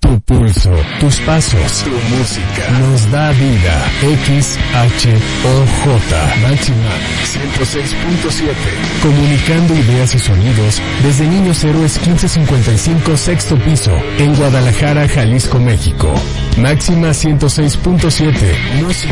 Tu pulso, tus pasos, tu música nos da vida. XHOJ Máxima 106.7. Comunicando ideas y sonidos desde Niños Héroes 1555 sexto piso en Guadalajara, Jalisco, México. Máxima 106.7. Música